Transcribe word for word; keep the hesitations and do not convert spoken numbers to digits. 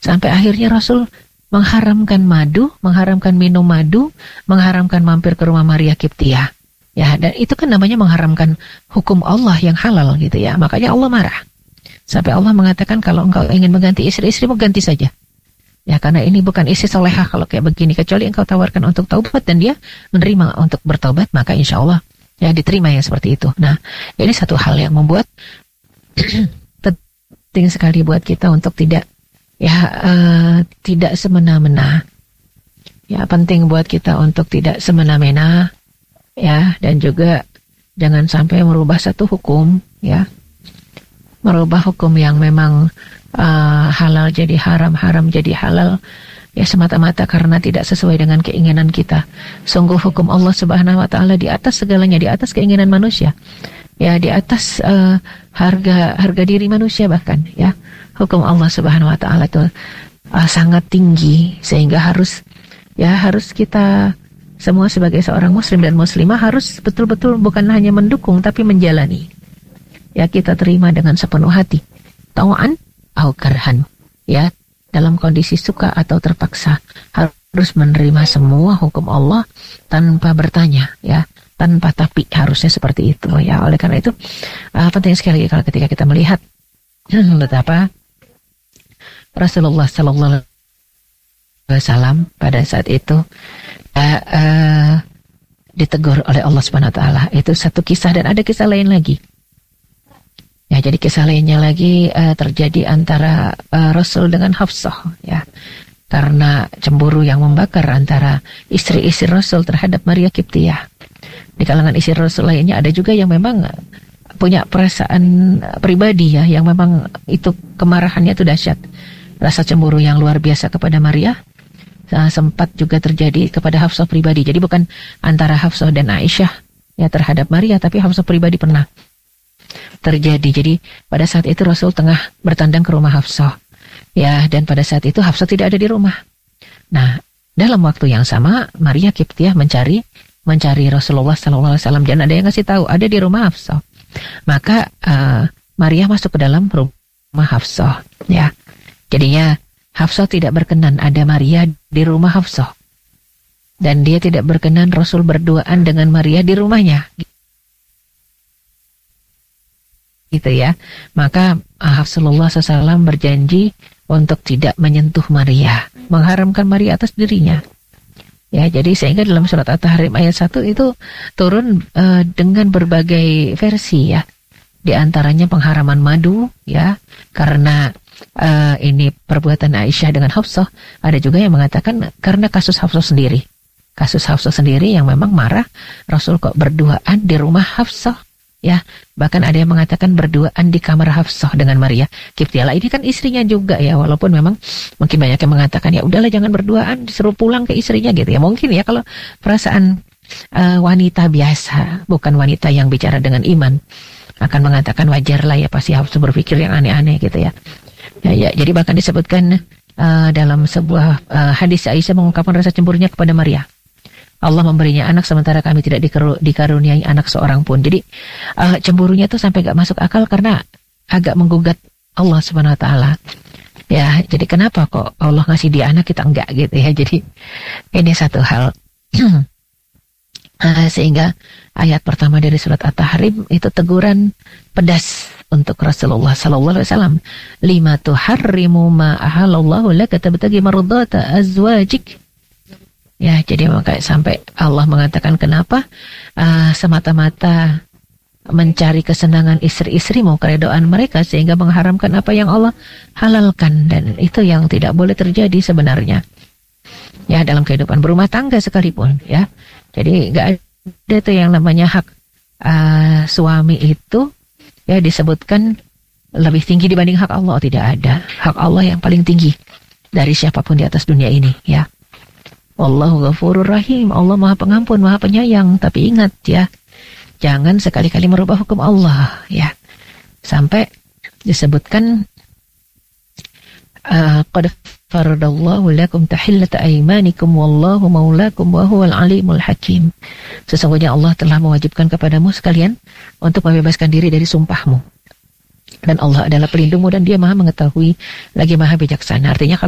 Sampai akhirnya Rasul mengharamkan madu, mengharamkan minum madu, mengharamkan mampir ke rumah Maria Kiptiah. Ya, dan itu kan namanya mengharamkan hukum Allah yang halal gitu ya. Makanya Allah marah. Sampai Allah mengatakan kalau engkau ingin mengganti istri-istrimu, ganti saja. Ya, karena ini bukan istri solehah kalau kayak begini. Kecuali engkau tawarkan untuk taubat dan dia menerima untuk bertaubat, maka insya Allah ya diterima yang seperti itu. Nah, ini satu hal yang membuat penting sekali buat kita untuk tidak ya uh, tidak semena-mena. Ya, penting buat kita untuk tidak semena-mena. Ya, dan juga jangan sampai merubah satu hukum, ya, merubah hukum yang memang uh, halal jadi haram, haram jadi halal, ya semata-mata karena tidak sesuai dengan keinginan kita. Sungguh hukum Allah Subhanahu Wa Taala di atas segalanya, di atas keinginan manusia, ya, di atas uh, harga harga diri manusia bahkan, ya, hukum Allah Subhanahu Wa Taala itu uh, sangat tinggi sehingga harus, ya, harus kita semua sebagai seorang muslim dan muslimah harus betul-betul bukan hanya mendukung tapi menjalani. Ya, kita terima dengan sepenuh hati. Tau'an au karhan. Ya, dalam kondisi suka atau terpaksa harus menerima semua hukum Allah tanpa bertanya, ya, tanpa tapi, harusnya seperti itu ya. Oleh karena itu uh, penting sekali kalau ketika kita melihat betapa Rasulullah sallallahu alaihi wasallam pada saat itu Uh, uh, ditegur oleh Allah Subhanahu Wa Taala. Itu satu kisah dan ada kisah lain lagi. Ya, jadi kisah lainnya lagi uh, terjadi antara uh, Rasul dengan Hafsah, ya, karena cemburu yang membakar antara istri-istri Rasul terhadap Maria Kiptiah. Di kalangan istri Rasul lainnya ada juga yang memang punya perasaan pribadi, ya, yang memang itu kemarahannya itu dahsyat, rasa cemburu yang luar biasa kepada Maria. Uh, sempat juga terjadi kepada Hafsah pribadi. Jadi bukan antara Hafsah dan Aisyah ya terhadap Maria, tapi Hafsah pribadi pernah terjadi. Jadi pada saat itu Rasul tengah bertandang ke rumah Hafsah, ya, dan pada saat itu Hafsah tidak ada di rumah. Nah, dalam waktu yang sama Maria Kiptiah mencari mencari Rasulullah sallallahu alaihi wasallam dan ada yang ngasih tahu ada di rumah Hafsah. Maka uh, Maria masuk ke dalam rumah Hafsah, ya. Jadinya Hafsah tidak berkenan ada Maria di rumah Hafsah. Dan dia tidak berkenan Rasul berduaan dengan Maria di rumahnya. Gitu ya. Maka Rasulullah shallallahu alaihi wasallam berjanji untuk tidak menyentuh Maria. Mengharamkan Maria atas dirinya. Ya, jadi sehingga dalam surat At-Tahrim ayat satu itu turun uh, dengan berbagai versi, ya. Di antaranya pengharaman madu, ya, karena Uh, ini perbuatan Aisyah dengan Hafsah. Ada juga yang mengatakan karena kasus Hafsah sendiri. Kasus Hafsah sendiri yang memang marah Rasul kok berduaan di rumah Hafsah, ya. Bahkan ada yang mengatakan berduaan di kamar Hafsah dengan Maria Kiptiah. Ini kan istrinya juga, ya, walaupun memang mungkin banyak yang mengatakan ya udahlah jangan berduaan, disuruh pulang ke istrinya gitu ya. Mungkin ya kalau perasaan uh, wanita biasa, bukan wanita yang bicara dengan iman, akan mengatakan wajar lah ya, pasti Hafsah berpikir yang aneh-aneh gitu ya. Ya, ya, jadi bahkan disebutkan uh, dalam sebuah uh, hadis Aisyah mengungkapkan rasa cemburunya kepada Maria. Allah memberinya anak sementara kami tidak dikeru- dikaruniai anak seorang pun. Jadi uh, cemburunya tuh sampai gak masuk akal karena agak menggugat Allah Subhanahu Wa Taala. Ya, jadi kenapa kok Allah ngasih dia anak kita enggak gitu ya. Jadi ini satu hal. uh, sehingga ayat pertama dari surat At-Tahrim itu teguran pedas untuk Rasulullah sallallahu alaihi wasallam. Lima tuharrimu ma ahallallahu laka tabtagi mardata azwajik. Ya, jadi maka sampai Allah mengatakan kenapa uh, semata-mata mencari kesenangan istri-istrimu, keredoan mereka sehingga mengharamkan apa yang Allah halalkan, dan itu yang tidak boleh terjadi sebenarnya. Ya, dalam kehidupan berumah tangga sekalipun, ya. Jadi enggak ada itu yang namanya hak uh, suami itu ya disebutkan lebih tinggi dibanding hak Allah. Tidak ada. Hak Allah yang paling tinggi dari siapapun di atas dunia ini, ya. Wallahu ghafurur rahim. Allah Maha Pengampun, Maha Penyayang. Tapi ingat ya, jangan sekali-kali merubah hukum Allah, ya. Sampai disebutkan qad faradallahu lakum tahillata aymanikum wallahu maulakum wa huwal alimul hakim. Sesungguhnya Allah telah mewajibkan kepadamu sekalian untuk membebaskan diri dari sumpahmu. Dan Allah adalah pelindungmu dan dia Maha mengetahui lagi Maha bijaksana. Artinya